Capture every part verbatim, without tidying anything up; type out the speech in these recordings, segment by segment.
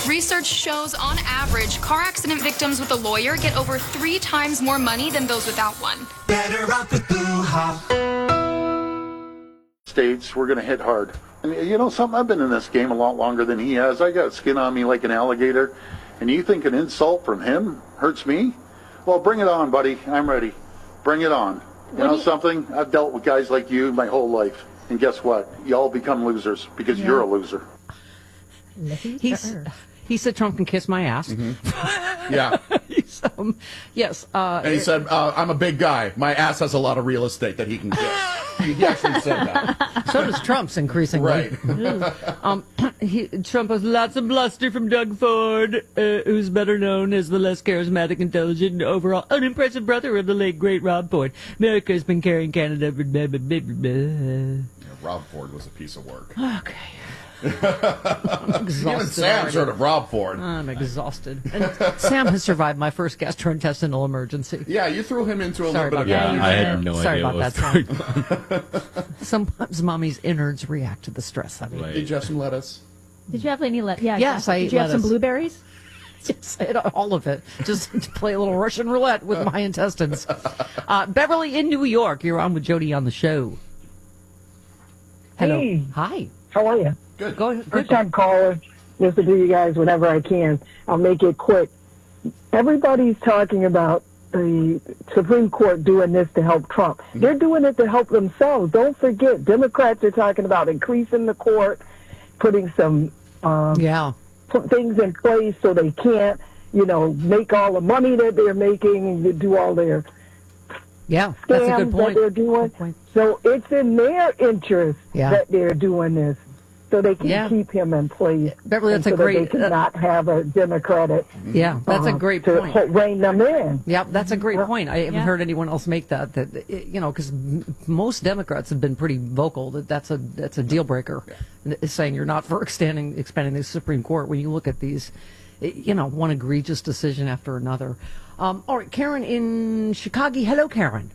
Research shows, on average, car accident victims with a lawyer get over three times more money than those without one. Better off with Blue Hawk. States, we're going to hit hard. And you know something? I've been in this game a lot longer than he has. I got skin on me like an alligator. And you think an insult from him hurts me? Well, bring it on, buddy. I'm ready. Bring it on. You know something? I've dealt with guys like you my whole life. And guess what? You all become losers because yeah. you're a loser. He's, he said Trump can kiss my ass. Mm-hmm. Yeah. He's, um, yes. Uh, and he said, uh, I'm a big guy. My ass has a lot of real estate that he can kiss. He actually said that. So does Trump's increasingly. Right. um, he, Trump has lots of bluster from Doug Ford, uh, who's better known as the less charismatic, intelligent, and overall unimpressive brother of the late, great Rob Ford. America has been carrying Canada for blah, blah, blah, blah. Yeah, Rob Ford was a piece of work. Okay. I'm exhausted. Even Sam's heard of Rob Ford. I'm exhausted. And Sam has survived my first gastrointestinal emergency. Yeah, you threw him into a Sorry little bit about of that. Yeah, I had no Sorry idea about what that, Sam. Sometimes mommy's innards react to the stress of it. Right. Did you have some lettuce? Did you have any lettuce? Yeah. Yes, I Did ate you have lettuce. some blueberries? Yes, I had all of it. Just to play a little Russian roulette with my intestines. Uh, Beverly in New York, you're on with Jody on the show. Hello. Hey. Hi. How are you? Good. Go ahead. First time caller. Listen to you guys whenever I can. I'll make it quick. Everybody's talking about the Supreme Court doing this to help Trump. Mm-hmm. They're doing it to help themselves. Don't forget, Democrats are talking about increasing the court, putting some um, Yeah. put things in place so they can't, you know, make all the money that they're making and do all their Yeah, that's a scams good that point. they're doing. Good point. So it's in their interest Yeah. that they're doing this, so they can Yeah. keep him in place. Beverly, that's and a so great- That they cannot have a Democratic. Yeah, that's a uh, great to point. ho- rein them in. Yeah, that's a great point. I haven't Yeah. heard anyone else make that. That you know, because most Democrats have been pretty vocal that that's a that's a deal breaker, saying you're not for extending expanding the Supreme Court. When you look at these, you know, one egregious decision after another. Um, all right, Karen in Chicago. Hello, Karen.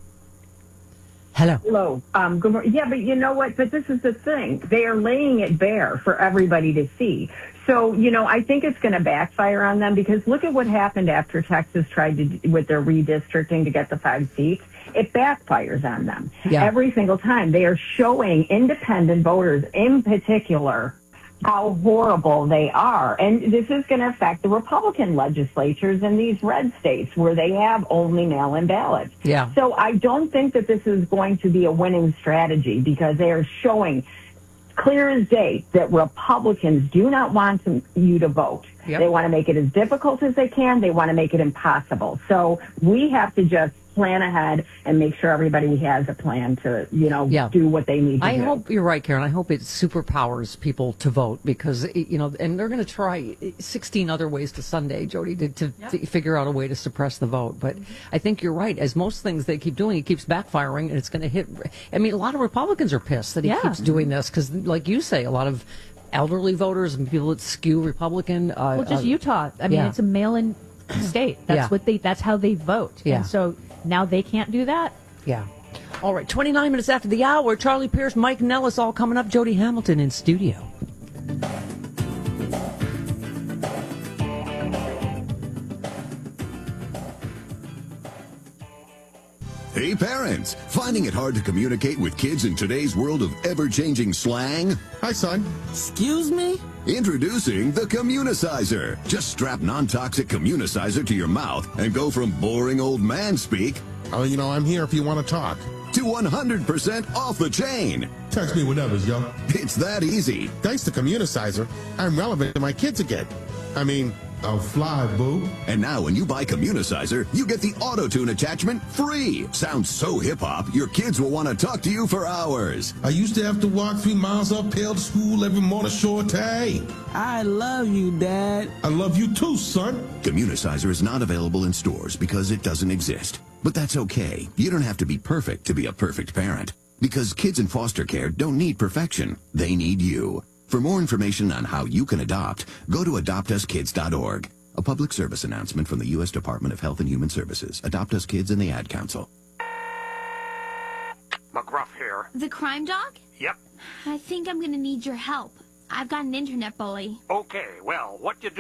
Hello. Hello. Um, good morning. Yeah, but you know what? But this is the thing. They are laying it bare for everybody to see. So, you know, I think it's going to backfire on them because look at what happened after Texas tried to, with their redistricting to get the five seats. It backfires on them. Yeah. Every single time. They are showing independent voters in particular how horrible they are. And this is going to affect the Republican legislatures in these red states where they have only mail-in ballots. Yeah. So I don't think that this is going to be a winning strategy because they are showing clear as day that Republicans do not want to, you to vote. Yep. They want to make it as difficult as they can. They want to make it impossible. So we have to just plan ahead and make sure everybody has a plan to, you know, Yeah. do what they need to I do. hope you're right, Karen. I hope it superpowers people to vote because, you know, and they're going to try sixteen other ways to Sunday, Jody, to, to f- figure out a way to suppress the vote. But I think you're right. As most things they keep doing, it keeps backfiring and it's going to hit. I mean, a lot of Republicans are pissed that he Yeah. keeps doing this because, like you say, a lot of elderly voters and people that skew Republican. Uh, Well, just uh, Utah. I mean, yeah. it's a mail-in state. That's Yeah. what they. That's how they vote. Yeah. And so now they can't do that. Yeah. All right, twenty-nine minutes after the hour, Charlie Pierce, Mike Nellis, all coming up. Jody Hamilton in studio. Hey parents, finding it hard to communicate with kids in today's world of ever-changing slang? Hi, son. Excuse me? Introducing the Communicizer. Just strap non-toxic Communicizer to your mouth and go from boring old man speak Oh, you know, I'm here if you want to talk. to one hundred percent off the chain. Text me whatever, yo. It's that easy. Thanks to Communicizer, I'm relevant to my kids again. I mean, I'll fly, boo. And now when you buy Communicizer, you get the auto-tune attachment free. Sounds so hip-hop, your kids will want to talk to you for hours. I used to have to walk three miles uphill to school every morning, short day. I love you, Dad. I love you too, son. Communicizer is not available in stores because it doesn't exist. But that's okay. You don't have to be perfect to be a perfect parent. Because kids in foster care don't need perfection. They need you. For more information on how you can adopt, go to adopt us kids dot org. A public service announcement from the U S Department of Health and Human Services. Adopt Us Kids and the Ad Council. McGruff here. The crime dog? Yep. I think I'm going to need your help. I've got an internet bully. Okay, well, what you do